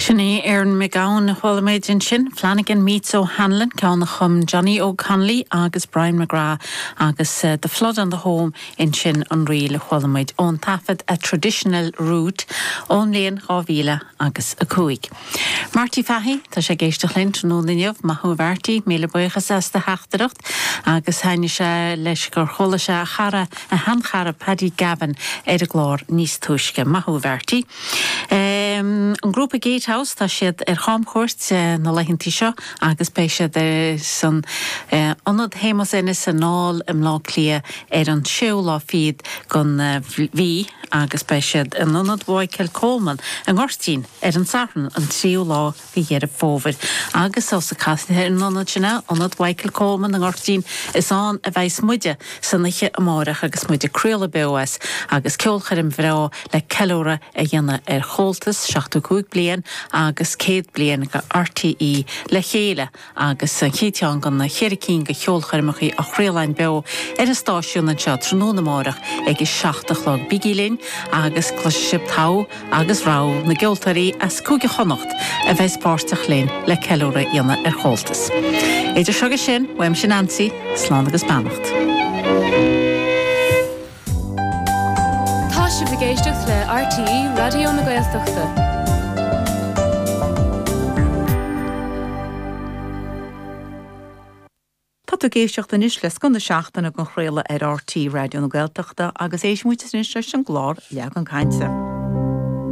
Sinné Éireann McGowan na chomhaid sin Flanagan Meets O'Hanlon ceanna chum Johnny O'Connelly agus Brian McGrath agus The Flood on the Home in sin an rí le chomhaid ón tafad a traditional route ón léon ráhíle agus a cúig. Marty Fahy tá sé géisteach linn nó nainneamh maithú bhartaí míle buchas as de heachtareacht agus haine sé leis gur chola sé a chara a hanchara Paddy Gavin ar a glár níos tuisce maithú bhartaí. An grúpa Gatehouse tá siad ar chámchóirt na leithintí seo agus bé siad san anad hémas inna san náil im lá clia ar an siú lá fiad gon bhí agus bé siad an anad Michael Coleman an ghoirtín ar an saran an siú lá bhí ar a fóvid agus os a casithe an anad sinna anad Michael Coleman an ghoirtín is an a bheith muide san iche amárach agus muide cruúla beas agus ceolchar im bhrá le ceúra a dhéanana ar chóltas 75 blian agus 100 blian go RTE le chéile agus an chéiteán gan na chéiricín go cheolchairmachaí a chréalainn be ar a stáisiún an seo tróna mórach ag is 60 bigílinn agus cloisisib tá agus rá na geoltarí as cúige chonacht a bheith páirteach léinn le ceúra dhéanana ar chóltas. Éidir seoga sin weim sin Nancy slán agus bannacht. Tá si bhgéisteach le RTE Radio na Gaeltachta. Tá géisteach den isles gon na seachtainna gon chréile ar RTE Radio na Gaeltachta agus éis muitas in an glár leag an cainte.